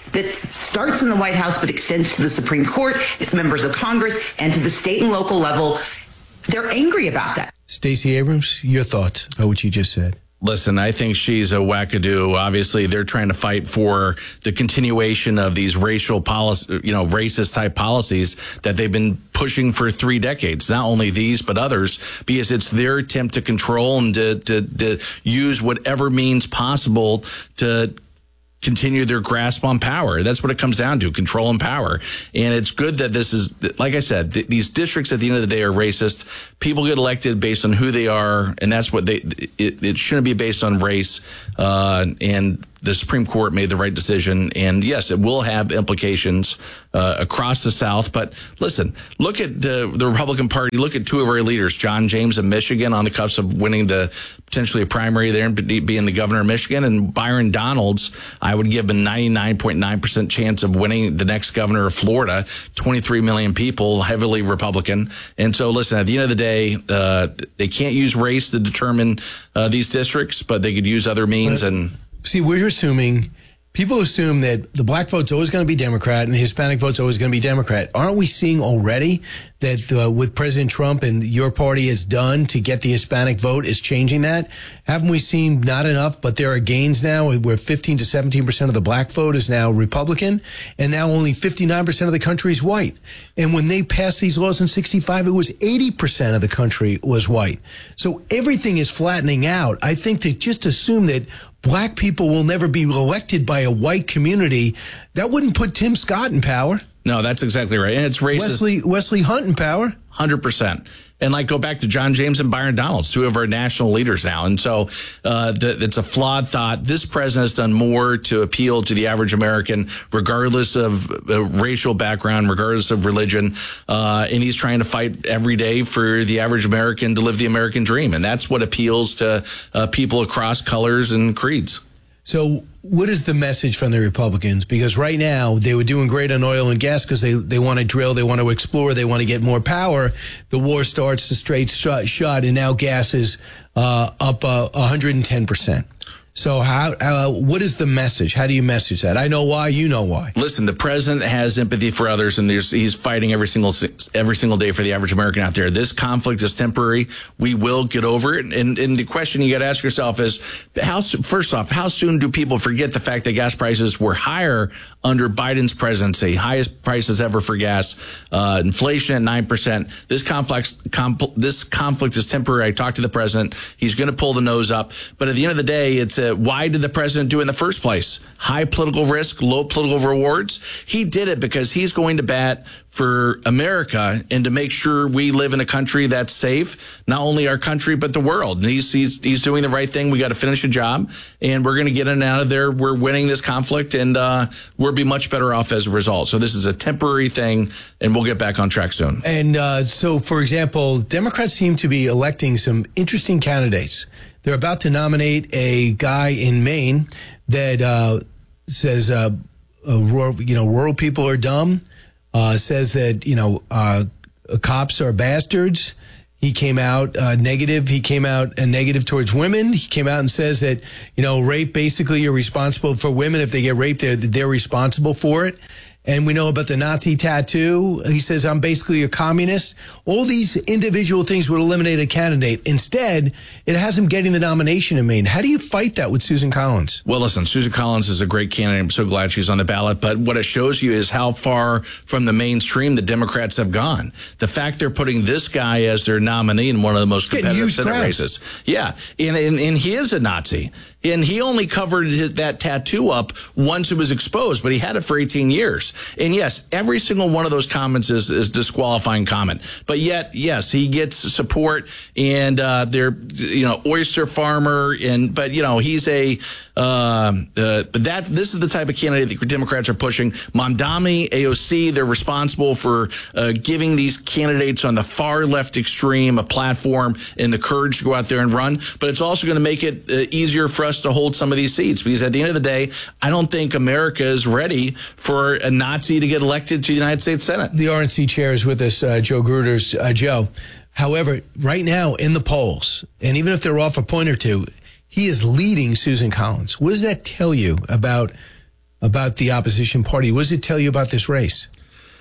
that starts in the White House but extends to the Supreme Court, members of Congress, and to the state and local level. They're angry about that. Stacey Abrams, your thoughts about what you just said? Listen, I think she's a wackadoo. Obviously, they're trying to fight for the continuation of these racial policy, you know, racist type policies that they've been pushing for three decades. Not only these, but others, because it's their attempt to control and to, to, to use whatever means possible to continue their grasp on power. That's what it comes down to, control and power. And it's good that this is, like I said, th- these districts at the end of the day are racist. People get elected based on who they are, and that's what they, it, it shouldn't be based on race. Uh, and the Supreme Court made the right decision. And yes, it will have implications uh, across the South. But listen, look at the, the Republican Party. Look at two of our leaders, John James of Michigan, on the cusp of winning the potentially a primary there and being the governor of Michigan, and Byron Donalds. I would give a ninety-nine point nine percent chance of winning the next governor of Florida. twenty-three million people, heavily Republican. And so, listen, at the end of the day, uh, they can't use race to determine uh, these districts, but they could use other means. And see, we're assuming, people assume that the black vote's always going to be Democrat and the Hispanic vote's always going to be Democrat. Aren't we seeing already that uh, with President Trump and your party has done to get the Hispanic vote is changing that? Haven't we seen not enough, but there are gains now where fifteen to seventeen percent of the black vote is now Republican, and now only fifty-nine percent of the country is white. And when they passed these laws in sixty-five, it was eighty percent of the country was white. So everything is flattening out. I think to just assume that black people will never be elected by a white community, that wouldn't put Tim Scott in power. No, that's exactly right. And it's racist. Wesley, Wesley Hunt in power. one hundred percent. And like, go back to John James and Byron Donalds, two of our national leaders now. And so uh, the, it's a flawed thought. This president has done more to appeal to the average American, regardless of uh, racial background, regardless of religion. Uh, and he's trying to fight every day for the average American to live the American dream. And that's what appeals to uh, people across colors and creeds. So what is the message from the Republicans? Because right now they were doing great on oil and gas because they, they want to drill, they want to explore, they want to get more power. The war starts, the straight shut, shut and now gas is uh, up uh, one hundred ten percent. So how? Uh, what is the message? How do you message that? I know why. You know why. Listen, the president has empathy for others, and there's, he's fighting every single every single day for the average American out there. This conflict is temporary. We will get over it. And, and the question you got to ask yourself is, how? First off, how soon do people forget the fact that gas prices were higher under Biden's presidency? Highest prices ever for gas. Uh, inflation at nine percent. This conflict, compl- this conflict is temporary. I talked to the president. He's going to pull the nose up. But at the end of the day, it's a why did the president do it in the first place? High political risk, low political rewards. He did it because he's going to bat for America and to make sure we live in a country that's safe, not only our country, but the world. And he's, he's, he's doing the right thing. We got to finish a job, and we're going to get in and out of there. We're winning this conflict, and uh, we'll be much better off as a result. So this is a temporary thing, and we'll get back on track soon. And uh, so, for example, Democrats seem to be electing some interesting candidates. They're about to nominate a guy in Maine that uh, says, uh, uh, rural, you know, rural people are dumb. Uh, says that, you know, uh, cops are bastards. He came out uh, negative. He came out uh, negative towards women. He came out and says that, you know, rape, basically you're responsible for women. If they get raped, they're, they're responsible for it. And we know about the Nazi tattoo. He says, I'm basically a communist. All these individual things would eliminate a candidate. Instead, it has him getting the nomination in Maine. How do you fight that with Susan Collins? Well, listen, Susan Collins is a great candidate. I'm so glad she's on the ballot. But what it shows you is how far from the mainstream the Democrats have gone. The fact they're putting this guy as their nominee in one of the most competitive Senate crowds. races. Yeah, and, and, and he is a Nazi. And he only covered his, that tattoo up once it was exposed, but he had it for eighteen years. And yes, every single one of those comments is, is disqualifying comment. But yet, yes, he gets support, and uh, they're, you know, oyster farmer, and but you know he's a. Uh, uh, but that this is the type of candidate that Democrats are pushing. Mamdani, A O C, they're responsible for uh, giving these candidates on the far left extreme a platform and the courage to go out there and run. But it's also going to make it uh, easier for us to hold some of these seats, because at the end of the day, I don't think America is ready for a Nazi to get elected to the United States Senate. The R N C chair is with us, uh, Joe Gruters. Uh, Joe, however, right now in the polls, and even if they're off a point or two, he is leading Susan Collins. What does that tell you about about the opposition party. What does it tell you about this race?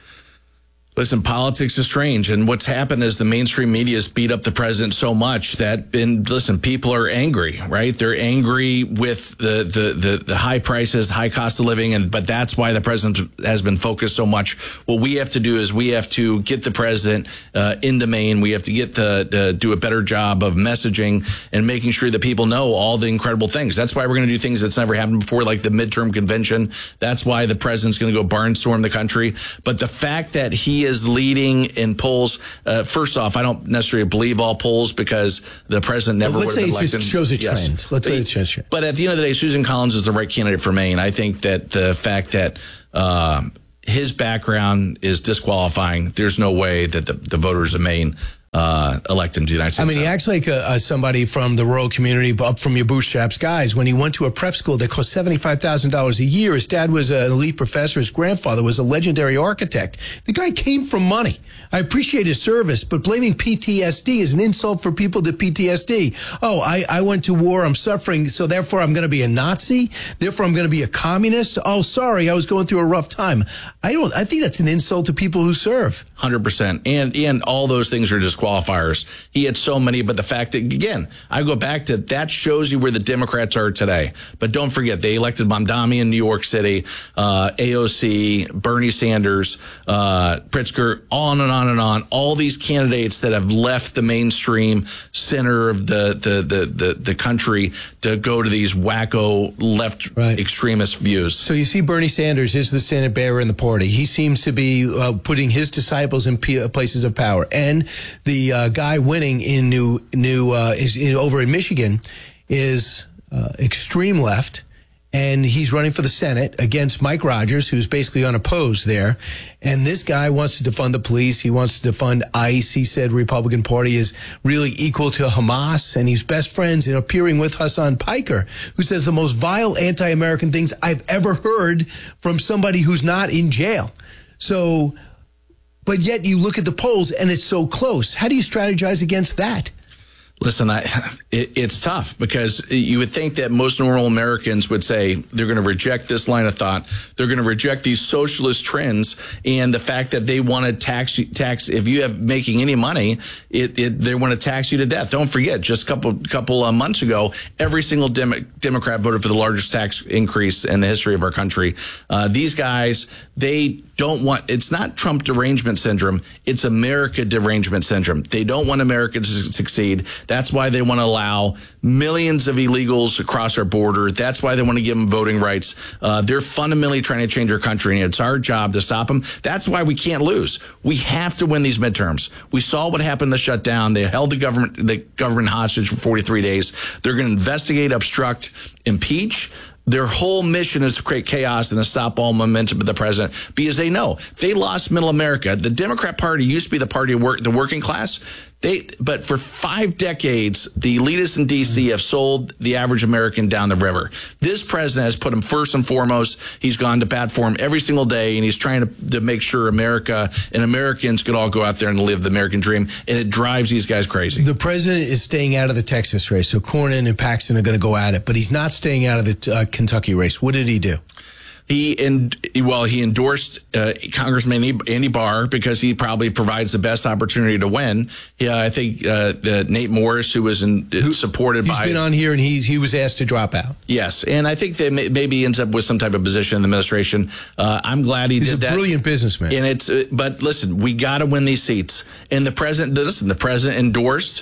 Listen, politics is strange, and what's happened is the mainstream media has beat up the president so much that, been listen, people are angry, right? They're angry with the, the, the, the high prices, high cost of living, and but that's why the president has been focused so much. What we have to do is we have to get the president uh, into Maine. We have to get the, the do a better job of messaging and making sure that people know all the incredible things. That's why we're going to do things that's never happened before, like the midterm convention. That's why the president's going to go barnstorm the country. But the fact that he is leading in polls. Uh, first off, I don't necessarily believe all polls because the president never well, would have been elected. Let's say it just shows a yes. trend. Let's but, say it shows a trend. But at the end of the day, Susan Collins is the right candidate for Maine. I think that the fact that uh, his background is disqualifying, there's no way that the, the voters of Maine uh, elect him to the United States. I mean, he acts like a, a somebody from the rural community, up from your bootstraps, guys. When he went to a prep school that cost seventy-five thousand dollars a year, his dad was an elite professor. His grandfather was a legendary architect. The guy came from money. I appreciate his service, but blaming P T S D is an insult for people to P T S D. Oh, I, I went to war, I'm suffering, so therefore I'm going to be a Nazi? Therefore I'm going to be a communist? Oh, sorry, I was going through a rough time. I don't. I think that's an insult to people who serve. one hundred percent. And, and all those things are disqualifiers. He had so many, but the fact that, again, I go back to that shows you where the Democrats are today. But don't forget, they elected Mamdani in New York City, uh, A O C, Bernie Sanders, uh, Pritzker, on and on. On and on, all these candidates that have left the mainstream center of the the the the, the country to go to these wacko left right. extremist views. So you see, Bernie Sanders is the Senate bearer in the party. He seems to be uh, putting his disciples in p- places of power, and the uh, guy winning in New New uh, is in, over in Michigan is uh, extreme left. And he's running for the Senate against Mike Rogers, who's basically unopposed there. And this guy wants to defund the police. He wants to defund ICE. He said Republican Party is really equal to Hamas. And he's best friends in appearing with Hassan Piker, who says the most vile anti-American things I've ever heard from somebody who's not in jail. So, but yet you look at the polls and it's so close. How do you strategize against that? Listen, I, it, it's tough because you would think that most normal Americans would say they're going to reject this line of thought. They're going to reject these socialist trends and the fact that they want to tax tax. If you have making any money, it, it they want to tax you to death. Don't forget, just a couple couple of months ago, every single Dem- Democrat voted for the largest tax increase in the history of our country. Uh, these guys, they don't want, it's not Trump derangement syndrome, it's America derangement syndrome. They don't want America to succeed. That's why they want to allow millions of illegals across our border. That's why they want to give them voting rights. Uh, they're fundamentally trying to change our country, and it's our job to stop them. That's why we can't lose. We have to win these midterms. We saw what happened in the shutdown. They held the government, the government hostage for forty-three days. They're going to investigate, obstruct, impeach. Their whole mission is to create chaos and to stop all momentum of the president because they know they lost middle America. The Democrat Party used to be the party of work, the working class. They, but for five decades, the elitists in D C have sold the average American down the river. This president has put him first and foremost. He's gone to bat for him every single day, and he's trying to, to make sure America and Americans could all go out there and live the American dream, and it drives these guys crazy. The president is staying out of the Texas race, so Cornyn and Paxton are going to go at it, but he's not staying out of the uh, Kentucky race. What did he do? He and well, he endorsed uh, Congressman Andy Barr because he probably provides the best opportunity to win. Yeah, I think uh, the Nate Morris, who was in, who, supported he's by, he's been on here and he's he was asked to drop out. Yes, and I think that may, maybe ends up with some type of position in the administration. Uh, I'm glad he he's did that. He's a brilliant businessman. And it's uh, but listen, we got to win these seats. And the president, listen, the president endorsed.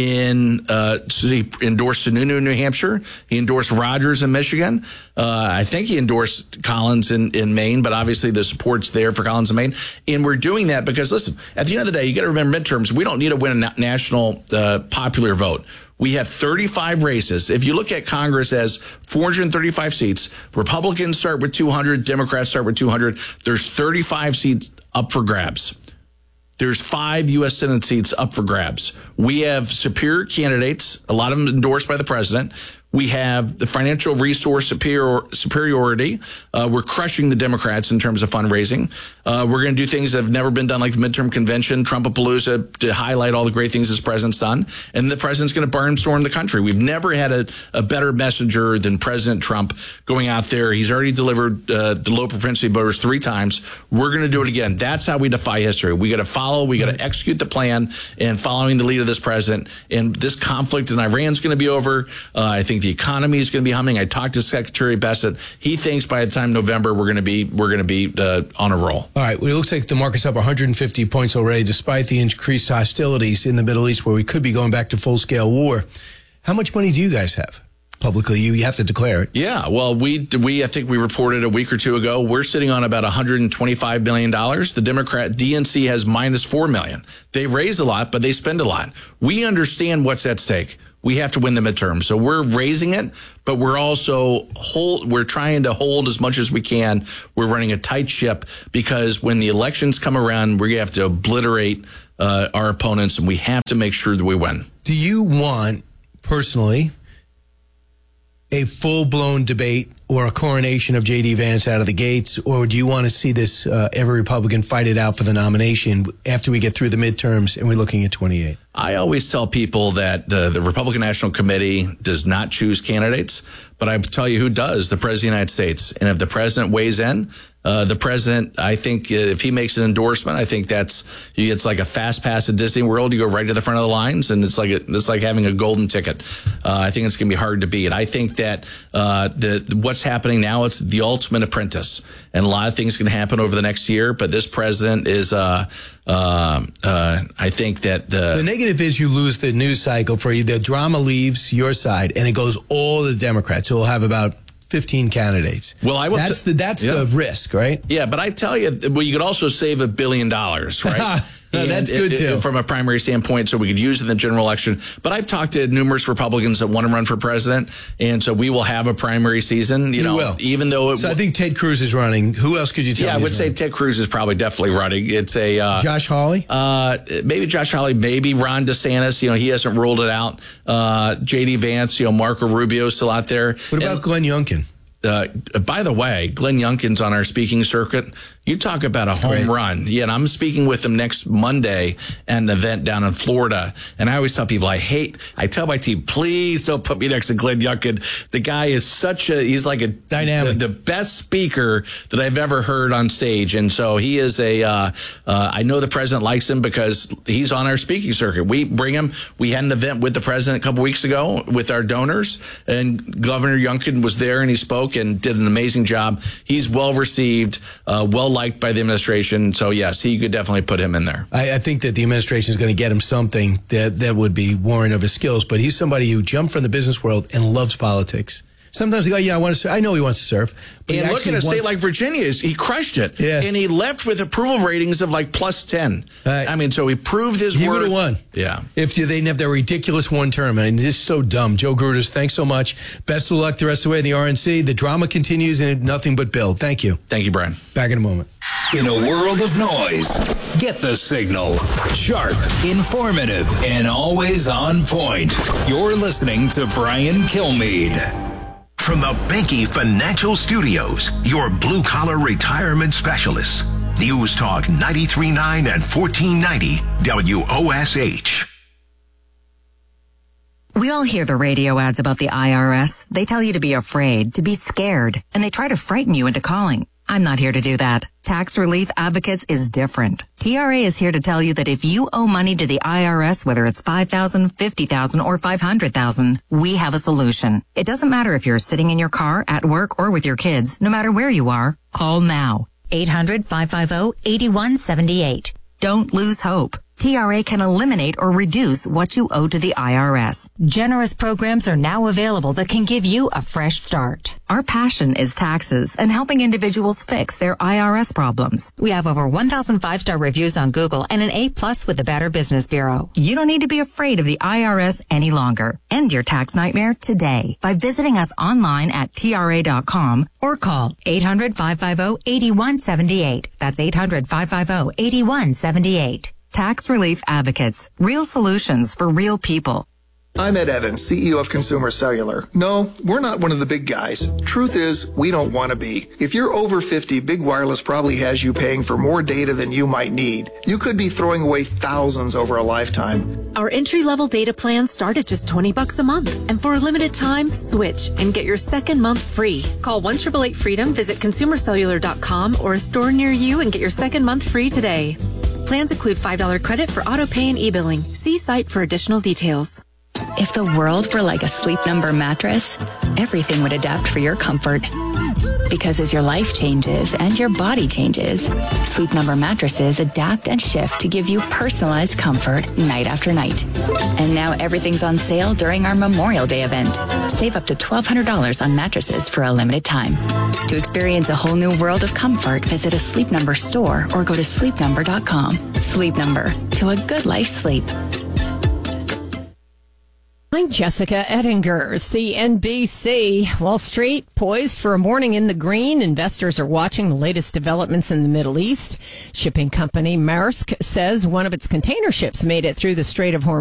In uh, so he endorsed Sununu, New Hampshire. He endorsed Rogers in Michigan. Uh, I think he endorsed Collins in, in Maine, but obviously the support's there for Collins in Maine. And we're doing that because, listen, at the end of the day, you got to remember midterms. We don't need to win a na- national uh, popular vote. We have thirty-five races. If you look at Congress as four hundred thirty-five seats, Republicans start with two hundred, Democrats start with two hundred. There's thirty-five seats up for grabs. There's five U S Senate seats up for grabs. We have superior candidates, a lot of them endorsed by the president. We have the financial resource superior, superiority. Uh, we're crushing the Democrats in terms of fundraising. Uh, we're going to do things that have never been done, like the midterm convention, Trumpapalooza, to highlight all the great things this president's done. And the president's going to barnstorm the country. We've never had a, a better messenger than President Trump going out there. He's already delivered uh, the low propensity voters three times. We're going to do it again. That's how we defy history. We got to follow. We got to execute the plan, and following the lead of this president. And this conflict in Iran is going to be over. Uh, I think the economy is going to be humming. I talked to Secretary Bassett. He thinks by the time November we're going to be we're going to be uh, on a roll. All right. Well, it looks like the market's up one hundred fifty points already, despite the increased hostilities in the Middle East, where we could be going back to full scale war. How much money do you guys have? Publicly, you, you have to declare it. Yeah, well, we we I think we reported a week or two ago. We're sitting on about one hundred twenty-five billion dollars. The Democrat D N C has minus four million. They raise a lot, but they spend a lot. We understand what's at stake. We have to win the midterm, so we're raising it, but we're also hold. We're trying to hold as much as we can. We're running a tight ship because when the elections come around, we have to obliterate uh, our opponents, and we have to make sure that we win. Do you want personally a full-blown debate or a coronation of J D. Vance out of the gates, or do you want to see this uh, every Republican fight it out for the nomination after we get through the midterms and we're looking at twenty-eight? I always tell people that the, the Republican National Committee does not choose candidates, but I tell you who does, the President of the United States. And if the president weighs in, uh, the president, I think uh, if he makes an endorsement, I think that's, it's like a fast pass at Disney World. You go right to the front of the lines, and it's like, a, it's like having a golden ticket. Uh, I think it's going to be hard to beat. I think that uh, the what's happening now, it's the ultimate apprentice. And a lot of things can happen over the next year, but this president is, uh, uh, uh, I think that the... The negative is you lose the news cycle for you. The drama leaves your side, and it goes all the Democrats, who will have about fifteen candidates. Well, I will That's t- the that's yeah. the risk, right? Yeah, but I tell you, well, you could also save a billion dollars, right? No, that's good, it, too. From a primary standpoint, so we could use it in the general election. But I've talked to numerous Republicans that want to run for president, and so we will have a primary season. You, You know, will. even though it So I think Ted Cruz is running. Who else could you tell yeah, me I would is say running? Ted Cruz is probably definitely running. It's a uh, Josh Hawley? Uh, maybe Josh Hawley, maybe Ron DeSantis. You know, he hasn't ruled it out. Uh, J D. Vance, you know, Marco Rubio's still out there. What about and, Glenn Youngkin? Uh, by the way, Glenn Youngkin's on our speaking circuit. You talk about a That's home great. run. Yeah, and I'm speaking with him next Monday at an event down in Florida. And I always tell people, I hate, I tell my team, please don't put me next to Glenn Youngkin. The guy is such a, he's like a dynamic, the, the best speaker that I've ever heard on stage. And so he is a, uh, uh, I know the president likes him because he's on our speaking circuit. We bring him, we had an event with the president a couple weeks ago with our donors, and Governor Youngkin was there and he spoke and did an amazing job. He's well received, uh, well liked by the administration. So yes, he could definitely put him in there. I, I think that the administration is going to get him something that, that would be warrant of his skills, but he's somebody who jumped from the business world and loves politics. Sometimes they go, yeah, I want to serve. I know he wants to serve. But And he look at a actually state wants- like Virginia, he crushed it. Yeah. And he left with approval ratings of like plus ten. Right. I mean, so he proved his He worth. would have won. Yeah. If they didn't have that ridiculous one term. I mean, this is so dumb. Joe Gruders, thanks so much. Best of luck the rest of the way in the R N C. The drama continues and nothing but build. Thank you. Thank you, Brian. Back in a moment. In a world of noise, get the signal. Sharp, informative, and always on point. You're listening to Brian Kilmeade. From the Banky Financial Studios, your blue-collar retirement specialists. News Talk ninety-three point nine and fourteen ninety W O S H. We all hear the radio ads about the I R S. They tell you to be afraid, to be scared, and they try to frighten you into calling. I'm not here to do that. Tax Relief Advocates is different. T R A is here to tell you that if you owe money to the I R S, whether it's five thousand dollars, fifty thousand dollars, or five hundred thousand dollars, we have a solution. It doesn't matter if you're sitting in your car, at work, or with your kids. No matter where you are, call now. eight hundred, five five zero, eight one seven eight. Don't lose hope. T R A can eliminate or reduce what you owe to the I R S. Generous programs are now available that can give you a fresh start. Our passion is taxes and helping individuals fix their I R S problems. We have over one thousand five-star reviews on Google and an A plus with the Better Business Bureau. You don't need to be afraid of the I R S any longer. End your tax nightmare today by visiting us online at T R A dot com or call eight hundred, five five zero, eight one seven eight. That's eight hundred, five five zero, eight one seven eight. Tax Relief Advocates. Real solutions for real people. I'm Ed Evans, C E O of Consumer Cellular. No, we're not one of the big guys. Truth is, we don't want to be. If you're over fifty, Big Wireless probably has you paying for more data than you might need. You could be throwing away thousands over a lifetime. Our entry-level data plans start at just twenty bucks a month. And for a limited time, switch and get your second month free. Call one eight eight eight freedom, visit consumer cellular dot com or a store near you and get your second month free today. Plans include five dollars credit for auto pay and e-billing. See site for additional details. If the world were like a Sleep Number mattress, everything would adapt for your comfort. Because as your life changes and your body changes, Sleep Number mattresses adapt and shift to give you personalized comfort night after night. And now everything's on sale during our Memorial Day event. Save up to twelve hundred dollars on mattresses for a limited time. To experience a whole new world of comfort, visit a Sleep Number store or go to sleep number dot com. Sleep Number, to a good life sleep. I'm Jessica Ettinger, C N B C. Wall Street poised for a morning in the green. Investors are watching the latest developments in the Middle East. Shipping company Maersk says one of its container ships made it through the Strait of Hormuz